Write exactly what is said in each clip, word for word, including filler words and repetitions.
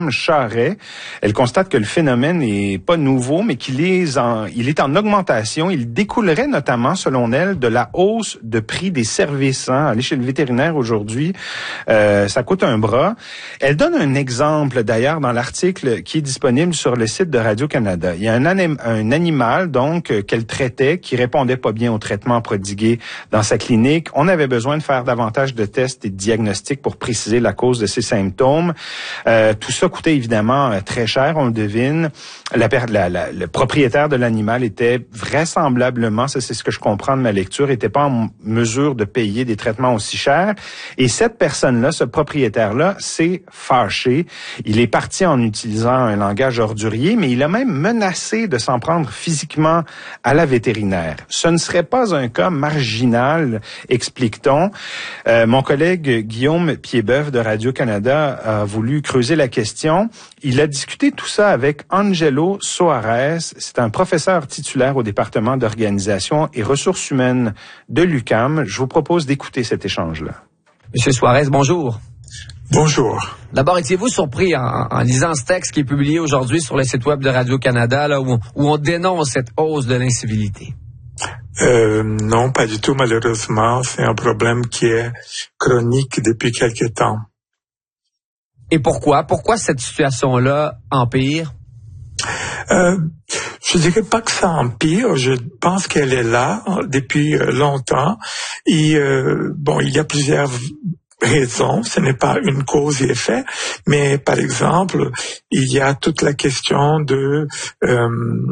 Charret. Elle constate que le phénomène n'est pas nouveau, mais qu'il est en, il est en augmentation. Il découlerait notamment, selon elle, de la hausse de prix des services. Hein. Aller chez le vétérinaire aujourd'hui, euh, ça coûte un bras. Elle donne un exemple, d'ailleurs, dans l'article qui est disponible sur le site de Radio-Canada. Il y a un, anim, un animal, donc, qu'elle traitait, qui répondait pas bien au traitement prodigué dans sa clinique. On avait besoin de faire davantage de tests et de diagnostics pour préciser la cause de ses symptômes. Euh, tout ça coûtait évidemment très cher, on le devine. La, la, la, le propriétaire de l'animal était vraisemblablement, ça c'est ce que je comprends de ma lecture, était pas en mesure de payer des traitements aussi chers. Et cette personne-là, ce propriétaire-là, s'est fâché. Il est parti en utilisant un langage ordurier, mais il a même menacé de s'en prendre physiquement à la vétérinaire. Ce ne serait pas un cas marginal, explique-t-on. Euh, mon collègue Guillaume Piedboeuf de Radio-Canada a voulu creuser la question. Il a discuté tout ça avec Angelo Soares. C'est un professeur titulaire au département d'organisation et ressources humaines de l'U Q A M. Je vous propose d'écouter cet échange-là. Monsieur Soares, bonjour. Bonjour. D'abord, étiez-vous surpris en, en lisant ce texte qui est publié aujourd'hui sur le site web de Radio-Canada, là, où, où on dénonce cette hausse de l'incivilité? Euh, non, pas du tout, malheureusement. C'est un problème qui est chronique depuis quelque temps. Et pourquoi? Pourquoi cette situation-là empire? Euh, je dirais pas que ça empire. Je pense qu'elle est là depuis longtemps. Et euh, bon, il y a plusieurs raisons. Ce n'est pas une cause et effet, mais par exemple, il y a toute la question de euh,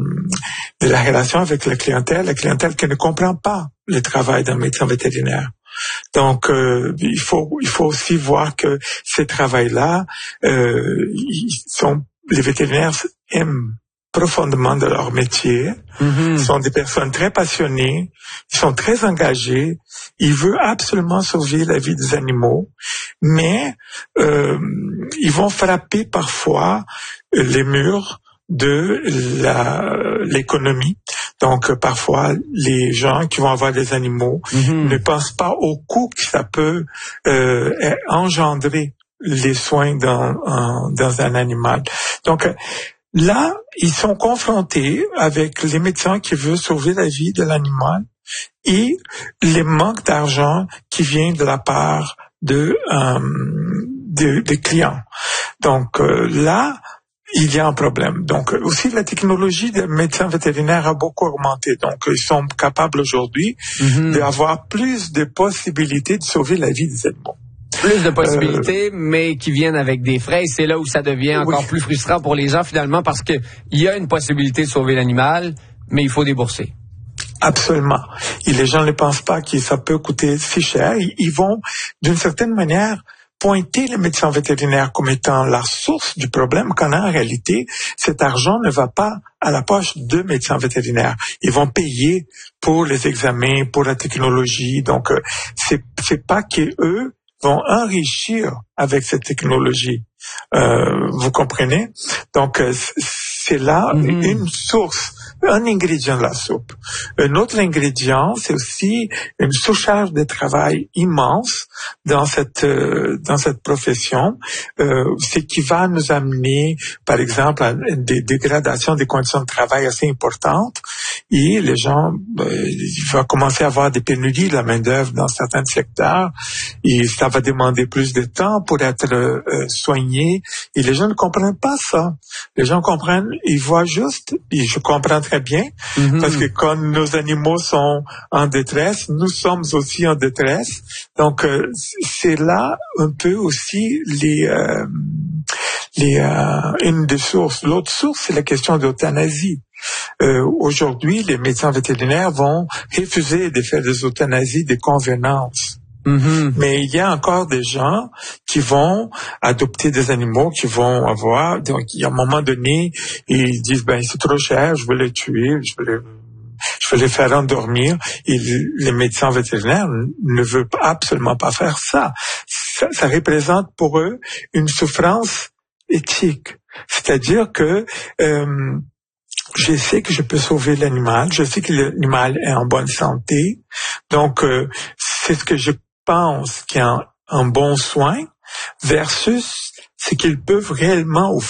de la relation avec la clientèle, la clientèle qui ne comprend pas le travail d'un médecin vétérinaire. Donc, euh, il faut il faut aussi voir que ces travails-là, euh, ils sont les vétérinaires aiment profondément de leur métier. Mm-hmm. Ils sont des personnes très passionnées, ils sont très engagés, ils veulent absolument sauver la vie des animaux, mais euh, ils vont frapper parfois les murs de la, l'économie. Donc, parfois, les gens qui vont avoir des animaux mm-hmm. ne pensent pas au coût que ça peut euh, engendrer les soins dans, en, dans un animal. Donc, là, ils sont confrontés avec les médecins qui veulent sauver la vie de l'animal et les manques d'argent qui viennent de la part de, euh, de, de clients. Donc, euh, là, il y a un problème. Donc, aussi, la technologie des médecins vétérinaires a beaucoup augmenté. Donc, ils sont capables aujourd'hui mm-hmm. d'avoir plus de possibilités de sauver la vie des animaux. Plus de possibilités, euh, mais qui viennent avec des frais. Et c'est là où ça devient encore oui. plus frustrant pour les gens, finalement, parce que il y a une possibilité de sauver l'animal, mais il faut débourser. Absolument. Et les gens ne pensent pas que ça peut coûter si cher. Ils vont, d'une certaine manière, pointer les médecins vétérinaires comme étant la source du problème, quand en réalité, cet argent ne va pas à la poche de médecins vétérinaires. Ils vont payer pour les examens, pour la technologie. Donc, euh, c'est, c'est pas qu'eux vont enrichir avec cette technologie. Euh, vous comprenez? Donc, euh, c'est là mm-hmm. une source, un ingrédient de la soupe. Un autre ingrédient, c'est aussi une surcharge de travail immense dans cette euh, dans cette profession, euh, ce qui va nous amener, par exemple, à des dégradations des conditions de travail assez importantes. Et les gens, euh, il va commencer à avoir des pénuries de la main-d'œuvre dans certains secteurs. Et ça va demander plus de temps pour être euh, soigné. Et les gens ne comprennent pas ça. Les gens comprennent, ils voient juste, et je comprends très bien, mm-hmm. parce que quand nos animaux sont en détresse, nous sommes aussi en détresse. Donc, euh, c'est là un peu aussi les, euh, les, euh, une des sources. L'autre source, c'est la question d'euthanasie. Euh, aujourd'hui, les médecins vétérinaires vont refuser de faire des euthanasies de convenance. Mm-hmm. Mais il y a encore des gens qui vont adopter des animaux, qui vont avoir, donc, à un moment donné, ils disent, ben, c'est trop cher, je veux les tuer, je veux les, je veux les faire endormir. Et les médecins vétérinaires ne veulent absolument pas faire ça. Ça, ça représente pour eux une souffrance éthique. C'est-à-dire que, euh, je sais que je peux sauver l'animal, je sais que l'animal est en bonne santé, donc euh, c'est ce que je pense qu'il y a un, un bon soin versus c'est qu'ils peuvent réellement